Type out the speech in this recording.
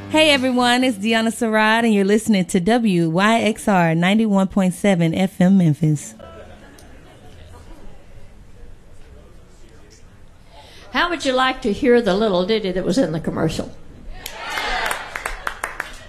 Hey everyone, it's Deanna Sarad, and you're listening to WYXR 91.7 FM Memphis. How would you like to hear the little ditty that was in the commercial?